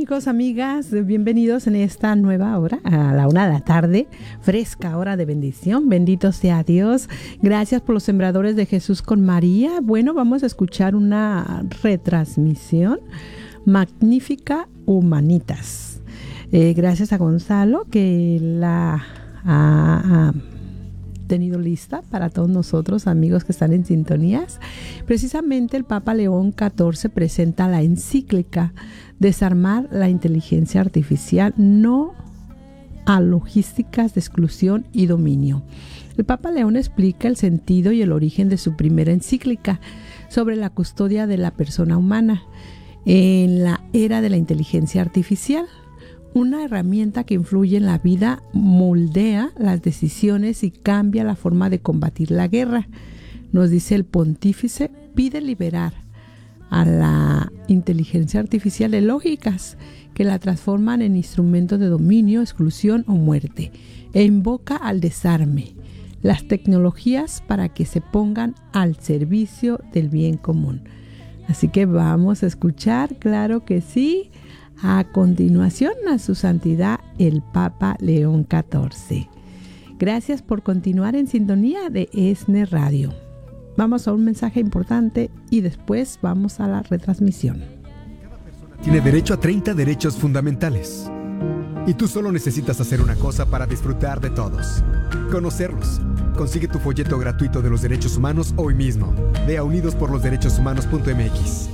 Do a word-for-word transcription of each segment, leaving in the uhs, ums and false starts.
amigos, amigas? Bienvenidos en esta nueva hora, a la una de la tarde, fresca hora de bendición. Bendito sea Dios. Gracias por los sembradores de Jesús con María. Bueno, vamos a escuchar una retransmisión magnífica Humanitas. Eh, gracias a Gonzalo que la ha... ha tenido lista para todos nosotros, amigos que están en sintonías. Precisamente el Papa León catorce presenta la encíclica Desarmar la inteligencia artificial, no a logísticas de exclusión y dominio. El Papa León explica el sentido y el origen de su primera encíclica sobre la custodia de la persona humana en la era de la inteligencia artificial. Una herramienta que influye en la vida, moldea las decisiones y cambia la forma de combatir la guerra. Nos dice el pontífice, pide liberar a la inteligencia artificial de lógicas que la transforman en instrumentos de dominio, exclusión o muerte, e invoca al desarme, las tecnologías para que se pongan al servicio del bien común. Así que vamos a escuchar, claro que sí, a continuación a su santidad el Papa León catorce. Gracias por continuar en sintonía de ESNE Radio. Vamos a un mensaje importante y después vamos a la retransmisión. Cada persona tiene derecho a treinta derechos fundamentales. Y tú solo necesitas hacer una cosa para disfrutar de todos: conocerlos. Consigue tu folleto gratuito de los derechos humanos hoy mismo. Ve a unidos por los derechos humanos punto m x.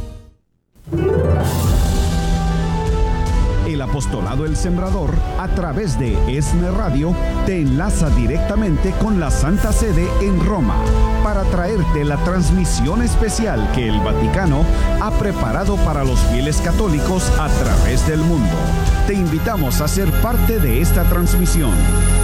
El Apostolado El Sembrador, a través de ESNE Radio, te enlaza directamente con la Santa Sede en Roma para traerte la transmisión especial que el Vaticano ha preparado para los fieles católicos a través del mundo. Te invitamos a ser parte de esta transmisión.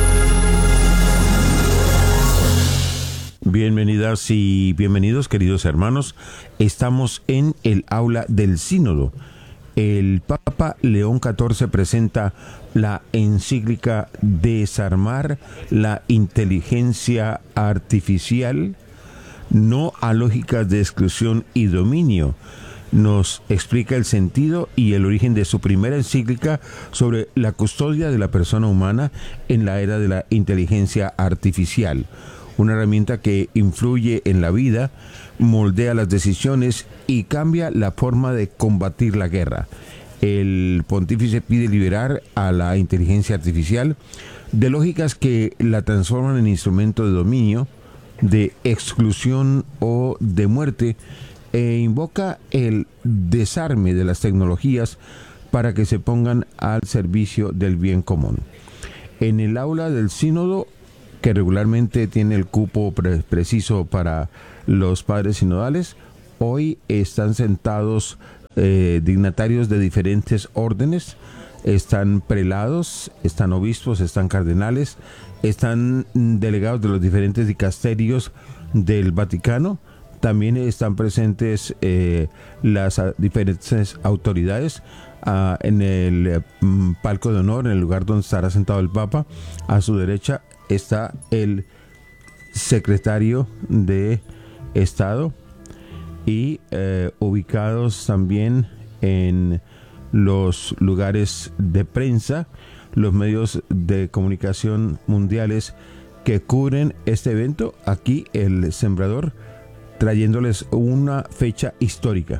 Bienvenidas y bienvenidos, queridos hermanos. Estamos en el aula del Sínodo. El Papa León catorce presenta la encíclica Desarmar la inteligencia artificial, no a lógicas de exclusión y dominio. Nos explica el sentido y el origen de su primera encíclica sobre la custodia de la persona humana en la era de la inteligencia artificial. Una herramienta que influye en la vida, moldea las decisiones y cambia la forma de combatir la guerra. El pontífice pide liberar a la inteligencia artificial de lógicas que la transforman en instrumento de dominio, de exclusión o de muerte, e invoca el desarme de las tecnologías para que se pongan al servicio del bien común. En el aula del sínodo, que regularmente tiene el cupo pre- preciso para los padres sinodales, hoy están sentados eh, dignatarios de diferentes órdenes. Están prelados, están obispos, están cardenales, están delegados de los diferentes dicasterios del Vaticano. También están presentes eh, las a, diferentes autoridades uh, en el eh, palco de honor, en el lugar donde estará sentado el Papa. A su derecha está el secretario de Estado y eh, ubicados también en los lugares de prensa, los medios de comunicación mundiales que cubren este evento. Aquí el Sembrador trayéndoles una fecha histórica.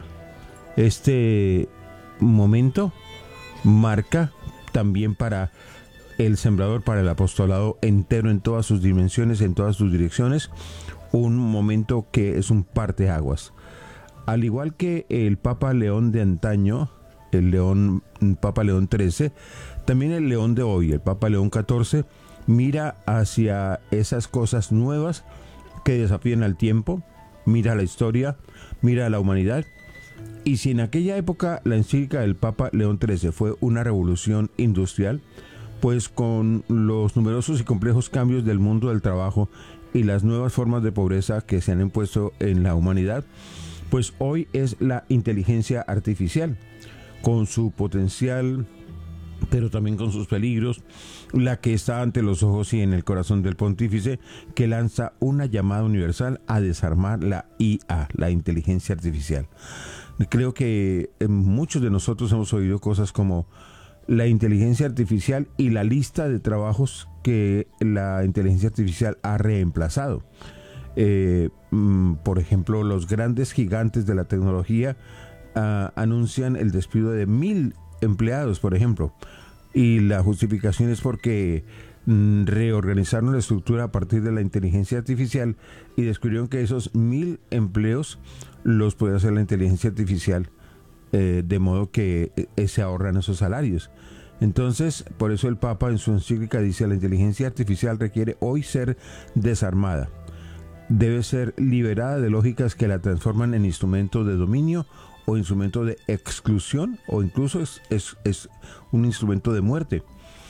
Este momento marca también para el Sembrador, para el apostolado entero en todas sus dimensiones, en todas sus direcciones, un momento que es un parteaguas. Al igual que el Papa León de antaño, el León, Papa León trece, también el León de hoy, el Papa León catorce, mira hacia esas cosas nuevas que desafían al tiempo, mira a la historia, mira a la humanidad. Y si en aquella época la encíclica del Papa León trece fue una revolución industrial, pues con los numerosos y complejos cambios del mundo del trabajo y las nuevas formas de pobreza que se han impuesto en la humanidad, pues hoy es la inteligencia artificial, con su potencial, pero también con sus peligros, la que está ante los ojos y en el corazón del pontífice, que lanza una llamada universal a desarmar la I A, la inteligencia artificial. Creo que eh, muchos de nosotros hemos oído cosas como la inteligencia artificial y la lista de trabajos que la inteligencia artificial ha reemplazado. Eh, mm, por ejemplo, los grandes gigantes de la tecnología uh, anuncian el despido de mil empleados, por ejemplo, y la justificación es porque mm, reorganizaron la estructura a partir de la inteligencia artificial y descubrieron que esos mil empleos los puede hacer la inteligencia artificial, eh, de modo que eh, se ahorran esos salarios. Entonces, por eso el Papa en su encíclica dice: la inteligencia artificial requiere hoy ser desarmada. Debe ser liberada de lógicas que la transforman en instrumento de dominio o instrumento de exclusión, o incluso es, es, es un instrumento de muerte.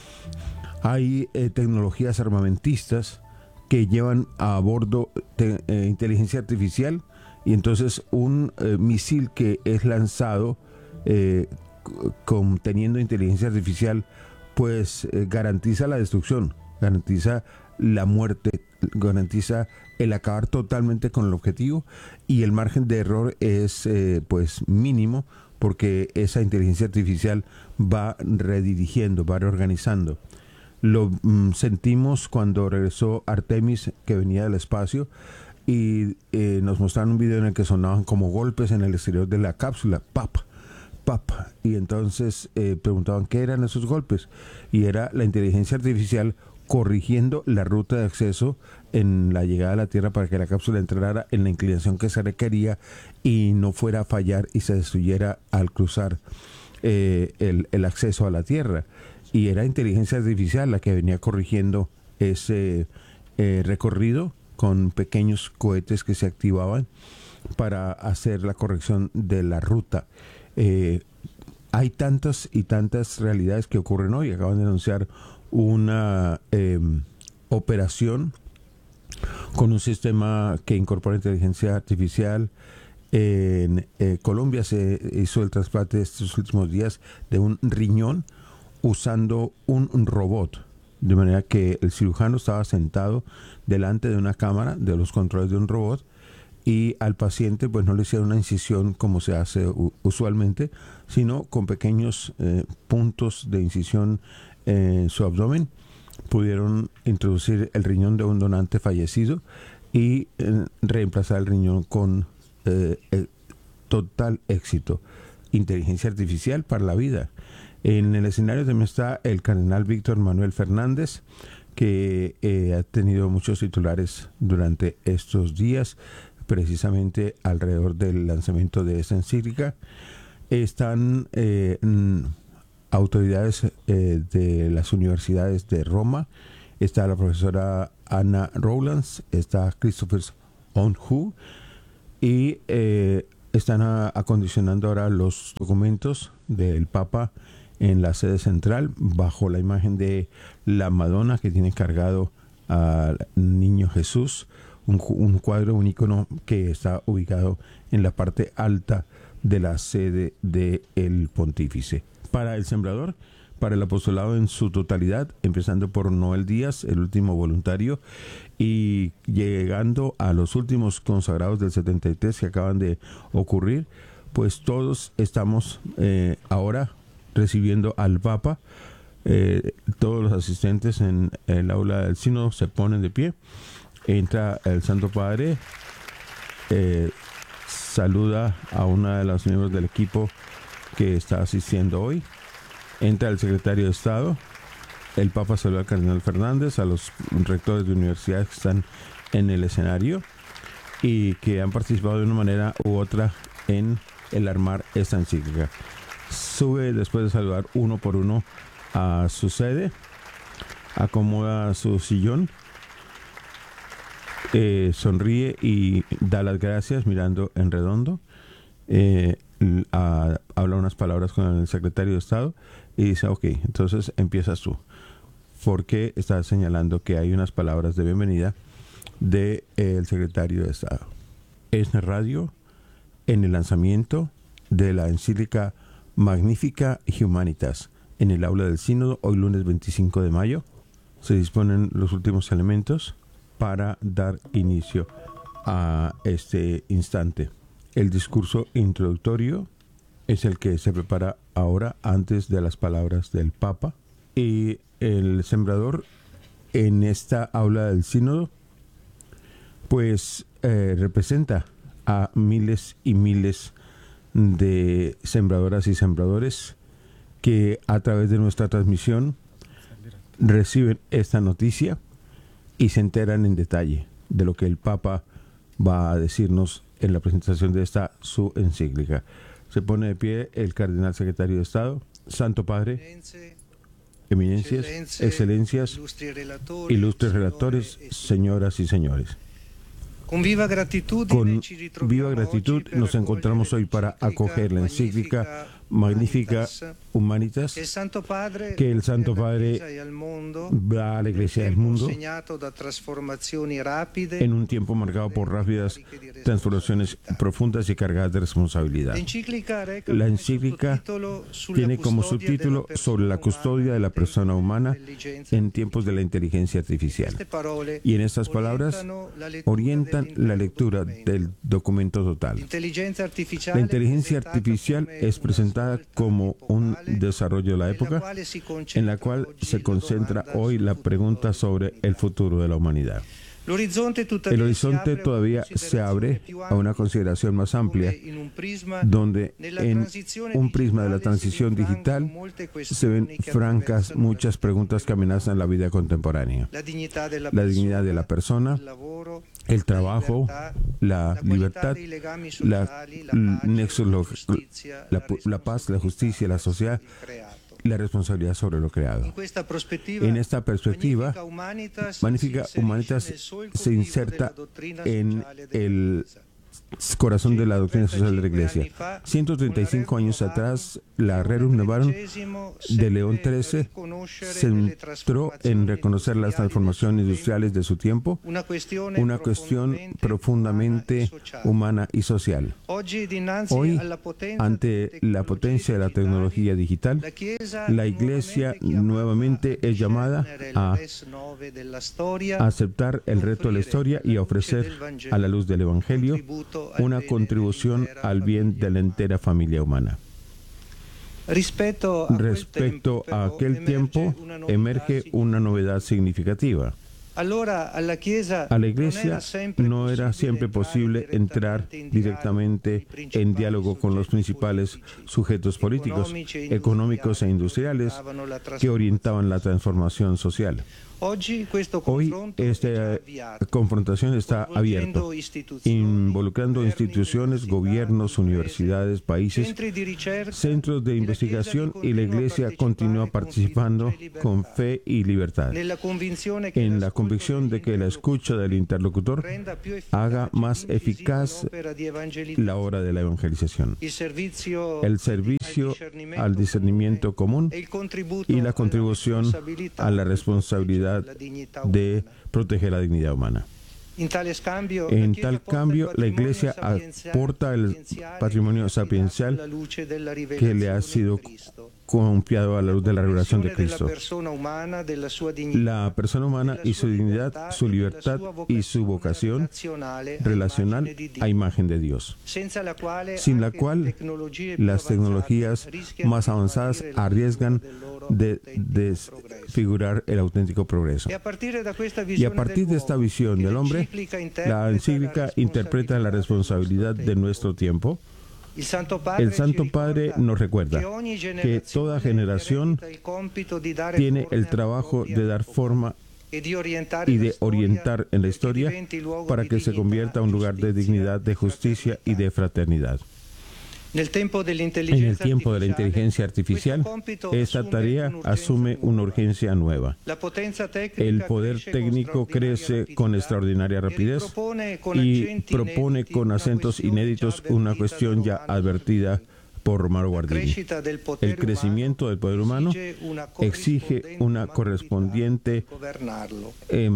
Hay eh, tecnologías armamentistas que llevan a bordo te, eh, inteligencia artificial, y entonces un eh, misil que es lanzado eh, conteniendo inteligencia artificial pues eh, garantiza la destrucción, garantiza la muerte, garantiza el acabar totalmente con el objetivo, y el margen de error es eh, pues mínimo, porque esa inteligencia artificial va redirigiendo, va reorganizando. Lo mm, sentimos cuando regresó Artemis, que venía del espacio, y eh, nos mostraron un video en el que sonaban como golpes en el exterior de la cápsula, pap, pap, y entonces eh, preguntaban qué eran esos golpes, y era la inteligencia artificial corrigiendo la ruta de acceso en la llegada a la Tierra para que la cápsula entrara en la inclinación que se requería y no fuera a fallar y se destruyera al cruzar eh, el, el acceso a la Tierra. Y era inteligencia artificial la que venía corrigiendo ese eh, recorrido con pequeños cohetes que se activaban para hacer la corrección de la ruta. Eh, hay tantas y tantas realidades que ocurren hoy. Acaban de anunciar una eh, operación con un sistema que incorpora inteligencia artificial. En eh, Colombia se hizo el trasplante estos últimos días de un riñón usando un, un robot, de manera que el cirujano estaba sentado delante de una cámara de los controles de un robot, y al paciente pues no le hicieron una incisión como se hace u- usualmente, sino con pequeños eh, puntos de incisión en su abdomen pudieron introducir el riñón de un donante fallecido y eh, reemplazar el riñón con eh, eh, total éxito. Inteligencia artificial para la vida. En el escenario también está el cardenal Víctor Manuel Fernández, que eh, ha tenido muchos titulares durante estos días, precisamente alrededor del lanzamiento de esta encíclica. Están eh, autoridades eh, de las universidades de Roma, está la profesora Anna Rowlands, está Christopher Onhu, y eh, están a, acondicionando ahora los documentos del Papa en la sede central, bajo la imagen de la Madonna, que tiene cargado al niño Jesús, un, un cuadro, un icono que está ubicado en la parte alta de la sede del pontífice. Para el sembrador, para el apostolado en su totalidad, empezando por Noel Díaz, el último voluntario, y llegando a los últimos consagrados del setenta y tres que acaban de ocurrir, pues todos estamos eh, ahora recibiendo al Papa. Eh, todos los asistentes en el aula del sínodo se ponen de pie, entra el Santo Padre, eh, saluda a una de los miembros del equipo que está asistiendo hoy, entra el secretario de Estado, el Papa saluda al cardenal Fernández, a los rectores de universidades que están en el escenario y que han participado de una manera u otra en el armar esta encíclica. Sube después de saludar uno por uno a su sede, acomoda su sillón, eh, sonríe y da las gracias mirando en redondo, eh, a, habla unas palabras con el secretario de Estado y dice: ok, entonces empiezas tú, porque está señalando que hay unas palabras de bienvenida del de, eh, secretario de Estado. ESNE Radio, en el lanzamiento de la encíclica Magnificat Humanitas en el aula del sínodo, hoy lunes veinticinco de mayo, se disponen los últimos elementos para dar inicio a este instante. El discurso introductorio es el que se prepara ahora antes de las palabras del Papa. Y el sembrador en esta aula del sínodo pues eh, representa a miles y miles de sembradoras y sembradores que a través de nuestra transmisión reciben esta noticia y se enteran en detalle de lo que el Papa va a decirnos en la presentación de esta su encíclica. Se pone de pie el cardenal secretario de Estado. Santo Padre, eminencias, excelencias, ilustres relatores, señoras y señores. Con viva gratitud nos encontramos hoy para acoger la encíclica Magnificat Humanitas que el Santo Padre da a la Iglesia del mundo en un tiempo marcado por rápidas transformaciones profundas y cargadas de responsabilidad. La encíclica tiene como subtítulo sobre la custodia de la persona humana en tiempos de la inteligencia artificial. Y en estas palabras orientan la lectura del documento total. La inteligencia artificial es presentada como un desarrollo de la época en la cual se concentra hoy la pregunta sobre el futuro de la humanidad. El horizonte todavía se abre a una consideración más amplia, donde en un prisma de la transición digital se ven francas muchas preguntas que amenazan la vida contemporánea. La dignidad de la persona, el trabajo, la libertad, la, la, la paz, la justicia, la sociedad, la responsabilidad sobre lo creado. En esta perspectiva, Magnificat Humanitas se inserta en el corazón de la doctrina social de la Iglesia. ciento treinta y cinco años atrás, la Rerum Novarum de León trece se centró en reconocer las transformaciones industriales de su tiempo, una cuestión profundamente humana y social. Hoy, ante la potencia de la tecnología digital, la Iglesia nuevamente es llamada a aceptar el reto de la historia y a ofrecer a la luz del Evangelio una contribución al bien de la entera familia humana. Respecto a aquel tiempo, emerge una novedad significativa. A la Iglesia no era siempre posible entrar directamente en diálogo con los principales sujetos políticos, económicos e industriales que orientaban la transformación social. Hoy esta confrontación está abierta, involucrando instituciones, gobiernos, universidades, países, centros de investigación, y la Iglesia continúa participando con fe y libertad, en la convicción de que la escucha del interlocutor haga más eficaz la obra de la evangelización, el servicio al discernimiento común y la contribución a la responsabilidad de proteger la dignidad humana. En tal cambio, la Iglesia aporta el patrimonio sapiencial que le ha sido confiado a la luz de la revelación de Cristo. La persona humana y su dignidad, su libertad y su vocación relacional a imagen de Dios, sin la cual las tecnologías más avanzadas arriesgan de desfigurar el auténtico progreso. Y a partir de esta visión del hombre, la encíclica interpreta la responsabilidad de nuestro tiempo. El Santo Padre nos recuerda que toda generación tiene el trabajo de dar forma y de orientar en la historia para que se convierta en un lugar de dignidad, de justicia y de fraternidad. En el tiempo de la inteligencia artificial, esta tarea asume una urgencia nueva. El poder técnico crece con extraordinaria rapidez y propone con acentos inéditos una cuestión ya advertida por Romano Guardini. El crecimiento del poder humano exige una correspondiente eh,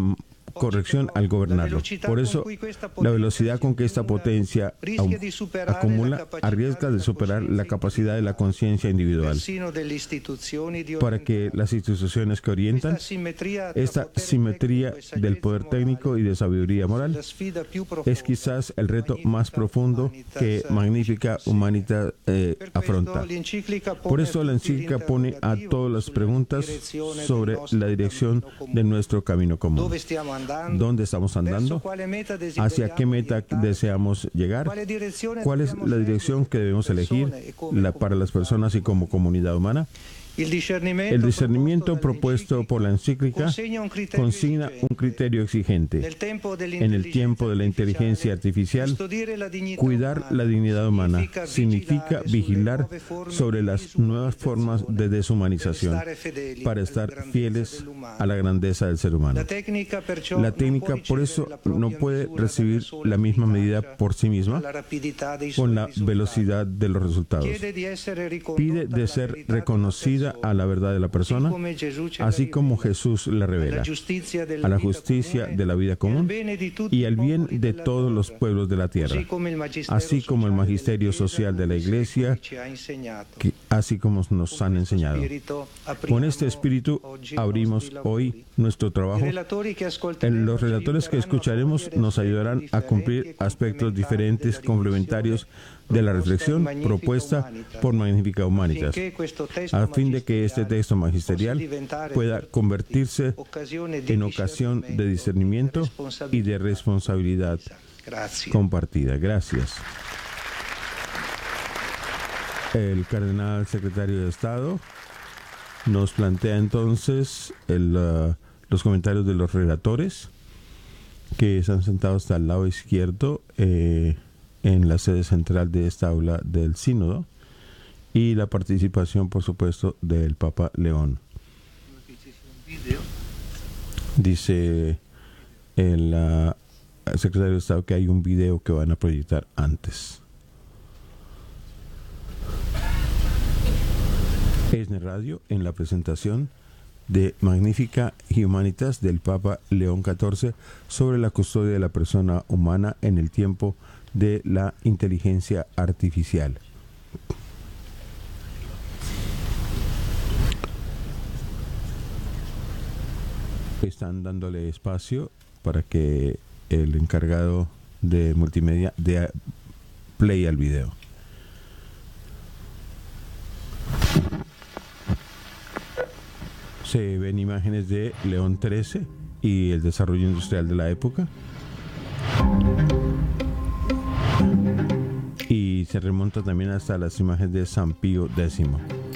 corrección al gobernarlo. Por eso, la velocidad con que esta potencia acumula arriesga de superar la capacidad de la conciencia individual. Para que las instituciones que orientan esta simetría del poder técnico y de sabiduría moral es quizás el reto más profundo que Magnificat Humanitas eh, afronta. Por eso la encíclica pone a todas las preguntas sobre la dirección de nuestro camino común. ¿Dónde estamos andando? ¿Hacia qué meta deseamos llegar? ¿Cuál es la dirección que debemos elegir la, para las personas y como comunidad humana? El discernimiento propuesto por la encíclica consigna un criterio exigente. En el tiempo de la inteligencia artificial, cuidar la dignidad humana significa vigilar sobre las nuevas formas de deshumanización para estar fieles a la grandeza del ser humano. La técnica, por eso, no puede recibir la misma medida por sí misma con la velocidad de los resultados. Pide de ser reconocida a la verdad de la persona, así como Jesús la revela, a la justicia de la vida común y al bien de todos los pueblos de la tierra, así como el magisterio social de la Iglesia, que, así como nos han enseñado. Con este espíritu abrimos hoy nuestro trabajo. Los relatores que escucharemos nos ayudarán a cumplir aspectos diferentes, complementarios de la reflexión propuesta por Magnificat Humanitas, a fin de que este texto magisterial pueda convertirse en ocasión de discernimiento y de responsabilidad compartida. Gracias. El cardenal secretario de Estado nos plantea entonces el, uh, los comentarios de los relatores que están sentados hasta el lado izquierdo eh, en la sede central de esta aula del sínodo, y la participación, por supuesto, del Papa León. Dice el uh, secretario de Estado que hay un video que van a proyectar antes. ESNE Radio, en la presentación de Magnificat Humanitas del Papa León catorce sobre la custodia de la persona humana en el tiempo de la inteligencia artificial. Están dándole espacio para que el encargado de multimedia dé play al video. Se ven imágenes de León trece y el desarrollo industrial de la época. Y se remonta también hasta las imágenes de San Pío décimo.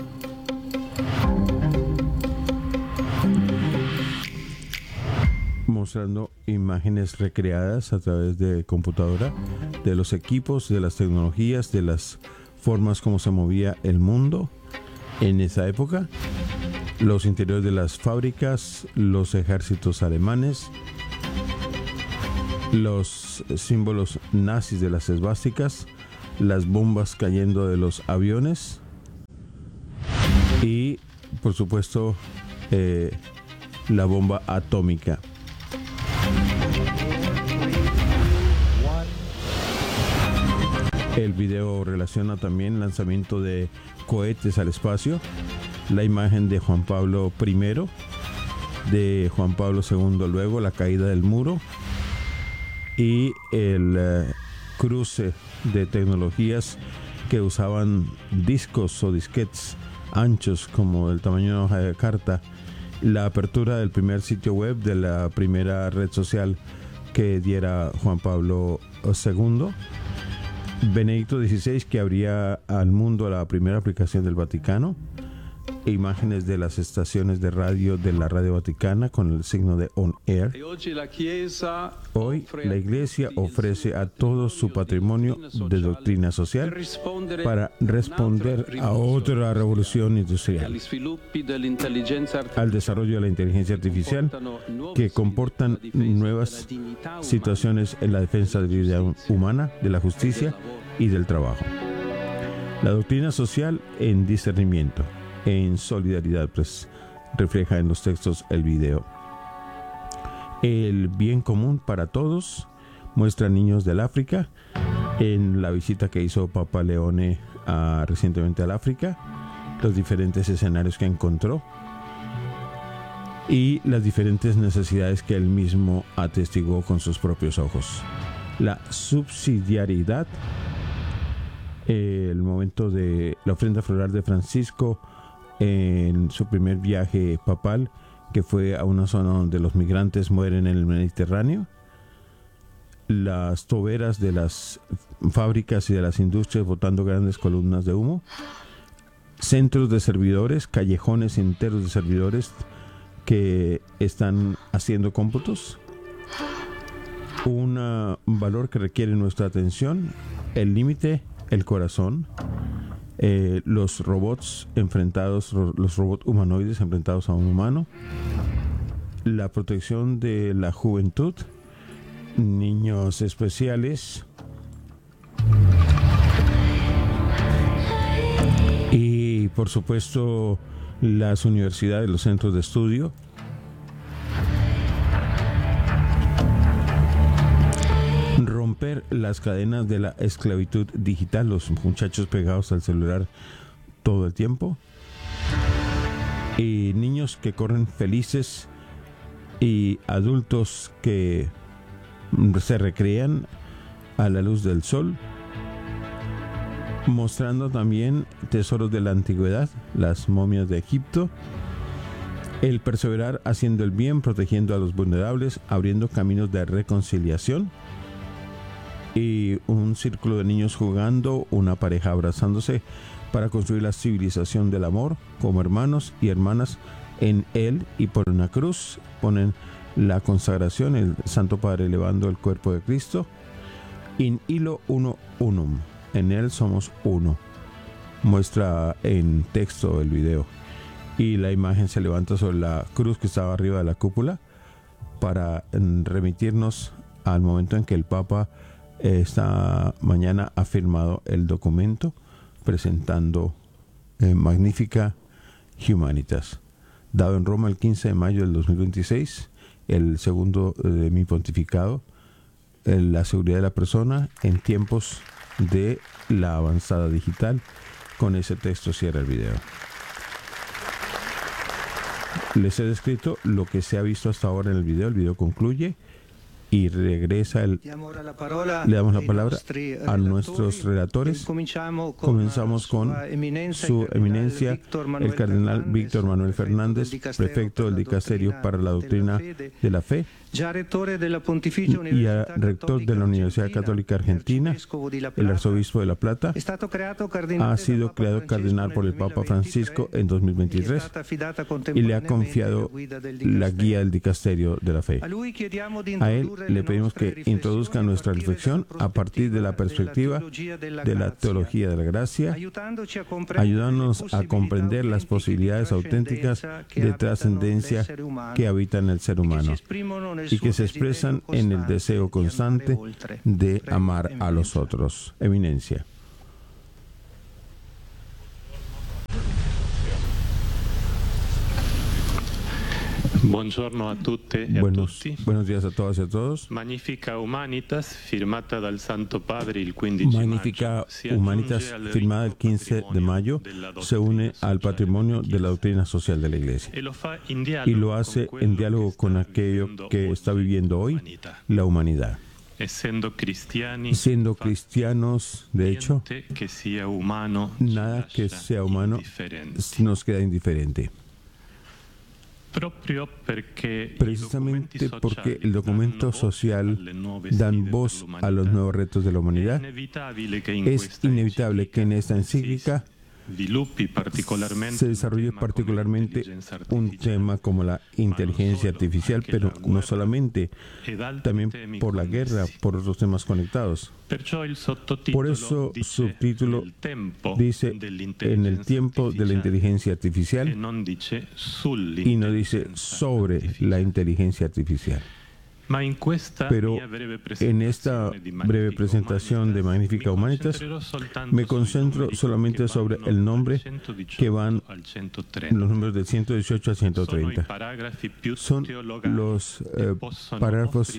Mostrando imágenes recreadas a través de computadora de los equipos, de las tecnologías, de las formas como se movía el mundo en esa época, los interiores de las fábricas, los ejércitos alemanes, los símbolos nazis de las esvásticas, las bombas cayendo de los aviones y, por supuesto, eh, la bomba atómica. El video relaciona también el lanzamiento de cohetes al espacio, la imagen de Juan Pablo primero, de Juan Pablo segundo luego, la caída del muro y el uh, cruce de tecnologías que usaban discos o disquetes anchos como del tamaño de una hoja de carta, la apertura del primer sitio web de la primera red social que diera Juan Pablo segundo, Benedicto dieciséis que abría al mundo la primera aplicación del Vaticano, imágenes de las estaciones de radio de la Radio Vaticana con el signo de On Air. Hoy la Iglesia ofrece a todo su patrimonio de doctrina social para responder a otra revolución industrial, al desarrollo de la inteligencia artificial, que comportan nuevas situaciones en la defensa de la vida humana, de la justicia y del trabajo. La doctrina social en discernimiento, en solidaridad, pues refleja en los textos el video. el bien común para todos. Muestra niños del África en la visita que hizo Papa Leone a, recientemente al África, los diferentes escenarios que encontró y las diferentes necesidades que él mismo atestiguó con sus propios ojos. La subsidiariedad, eh, el momento de la ofrenda floral de Francisco en su primer viaje papal, que fue a una zona donde los migrantes mueren en el Mediterráneo. Las toberas de las fábricas y de las industrias botando grandes columnas de humo. Centros de servidores, callejones enteros de servidores que están haciendo cómputos. Un valor que requiere nuestra atención, el límite, el corazón. Eh, los robots enfrentados, los robots humanoides enfrentados a un humano. La protección de la juventud, niños especiales y por supuesto las universidades, los centros de estudio. Romper las cadenas de la esclavitud digital, los muchachos pegados al celular todo el tiempo, y niños que corren felices y adultos que se recrean a la luz del sol, mostrando también tesoros de la antigüedad, las momias de Egipto, el perseverar haciendo el bien, protegiendo a los vulnerables, abriendo caminos de reconciliación, y un círculo de niños jugando, una pareja abrazándose para construir la civilización del amor como hermanos y hermanas en él, y por una cruz ponen la consagración, el Santo Padre elevando el cuerpo de Cristo. In illo uno unum, en él somos uno, muestra en texto el video, y la imagen se levanta sobre la cruz que estaba arriba de la cúpula para remitirnos al momento en que el Papa esta mañana ha firmado el documento presentando eh, Magnificat Humanitas, dado en Roma el quince de mayo del dos mil veintiséis, el segundo de mi pontificado, eh, la seguridad de la persona en tiempos de la avanzada digital. Con ese texto cierra el video. Les he descrito lo que se ha visto hasta ahora en el video. El video concluye y regresa el, le damos la palabra a nuestros relatores. Comenzamos con su eminencia el cardenal Víctor Manuel Fernández, prefecto del dicasterio para la doctrina de la fe y rector de la Universidad Católica Argentina, el arzobispo de La Plata. Ha sido creado cardenal por el Papa Francisco en dos mil veintitrés y le ha confiado la guía del dicasterio de la fe. A él le pedimos que introduzca nuestra reflexión a partir de la perspectiva de la teología de la gracia, ayudándonos a comprender las posibilidades auténticas de trascendencia que habitan en el ser humano y que se expresan en el deseo constante de amar a los otros. Eminencia. Buongiorno a tutte e buenos, a tutti. Buenos días a todas y a todos. Magnificat Humanitas, firmata dal Santo Padre il quindici Magnificat Humanitas, firmada el quince de mayo, se une al patrimonio de la doctrina social de la Iglesia y lo hace en diálogo con aquello que está viviendo hoy la humanidad. Siendo cristianos, de hecho, nada que sea humano nos queda indiferente. Precisamente porque el documento social dan voz a los nuevos retos de la humanidad, es inevitable que en esta encíclica se desarrolle particularmente un tema como la inteligencia artificial, pero no solamente, también por la guerra, por otros temas conectados. Por eso su subtítulo dice en el tiempo de la inteligencia artificial y no dice sobre la inteligencia artificial. Pero en esta breve presentación de Magnificat Humanitas me concentro solamente sobre el nombre que van los números del ciento dieciocho al ciento treinta. Son los eh, parágrafos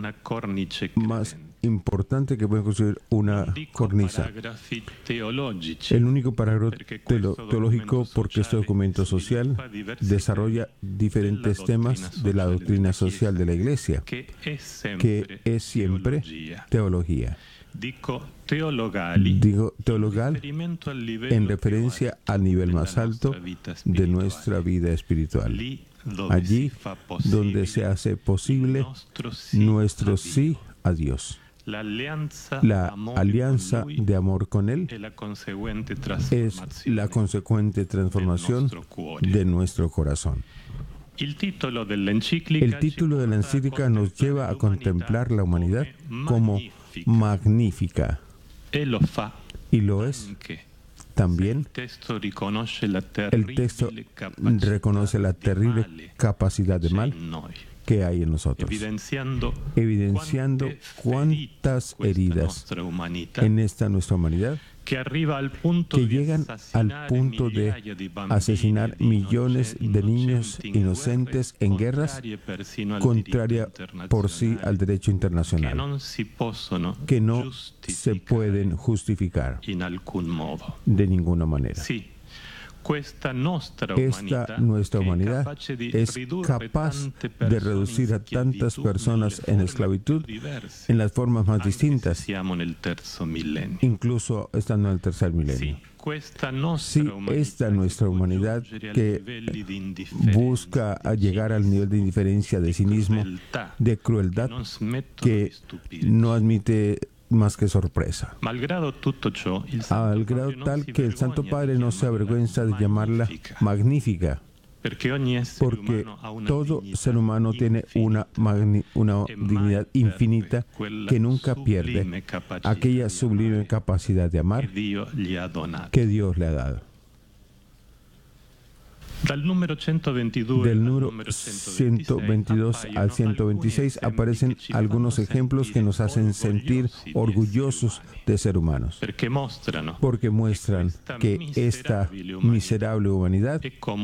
más importantes que pueden construir una cornisa. El único parágrafo teolo- teológico porque este documento social desarrolla diferentes temas de la doctrina social de la Iglesia, que es siempre teología. Digo teologal en referencia al nivel más alto de nuestra vida espiritual. Allí donde se hace posible nuestro sí a Dios. La alianza de amor con Él es la consecuente transformación de nuestro corazón. El título de la encíclica nos lleva a contemplar la humanidad como magnífica. Y lo es. También el texto reconoce la terrible capacidad de mal que hay en nosotros, evidenciando cuántas heridas en esta nuestra humanidad que llegan al punto de asesinar millones de niños inocentes en guerras contraria por sí al derecho internacional, que no se pueden justificar de ninguna manera. Esta nuestra humanidad es capaz de reducir a tantas personas en esclavitud en las formas más distintas, incluso estando en el tercer milenio. Sí, esta nuestra humanidad que busca llegar al nivel de indiferencia, de cinismo, de crueldad, que no admite más que sorpresa. Al grado tal que el Santo Padre no se avergüenza de llamarla magnífica, porque todo ser humano tiene una, magni- una dignidad infinita que nunca pierde aquella sublime capacidad de amar que Dios le ha dado. Del número ciento veintidós al ciento veintiséis aparecen algunos ejemplos que nos hacen sentir orgullosos de ser humanos, porque muestran que esta miserable humanidad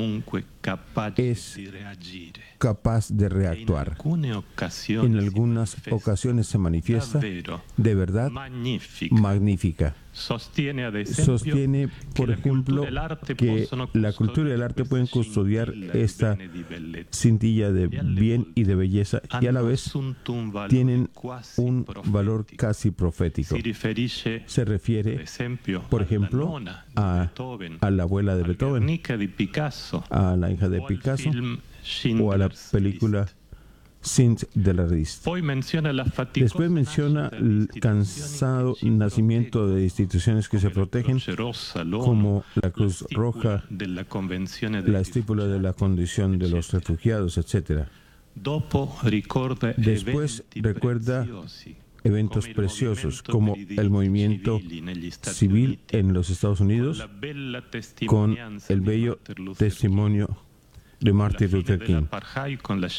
es capaz de reactuar. En algunas ocasiones se manifiesta de verdad magnífica. Sostiene, por ejemplo, que la cultura y el arte pueden custodiar esta cintilla de bien y de belleza y a la vez tienen un valor casi profético. Se refiere, por ejemplo, a, a la abuela de Beethoven, a la hija de Picasso o a la película Sint de la Rist. Después menciona el cansado nacimiento de instituciones que se protegen, como la Cruz Roja, la estípula de la condición de los refugiados, etcétera. Después recuerda eventos preciosos como el movimiento civil en los Estados Unidos con el bello testimonio de Martin Luther King, con el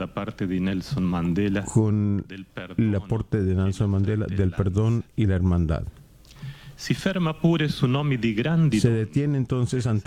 aporte de Nelson Mandela del perdón y la hermandad. Se detiene entonces ante